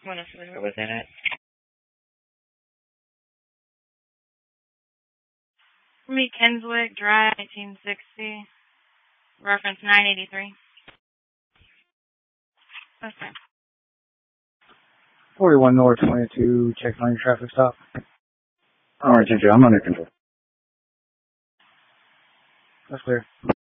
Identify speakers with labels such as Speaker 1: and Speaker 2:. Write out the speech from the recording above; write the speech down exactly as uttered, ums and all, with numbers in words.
Speaker 1: What else was in it?
Speaker 2: Me, Kinswick Drive, nineteen sixty. Reference nine eighty-three. Okay.
Speaker 3: forty-one North twenty-two, checking on your traffic stop.
Speaker 4: Alright, Ginger, I'm under control.
Speaker 3: That's clear.